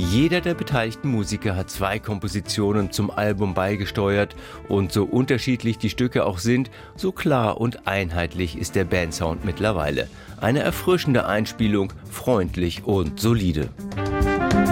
Jeder der beteiligten Musiker hat 2 Kompositionen zum Album beigesteuert und so unterschiedlich die Stücke auch sind, so klar und einheitlich ist der Bandsound mittlerweile. Eine erfrischende Einspielung, freundlich und solide.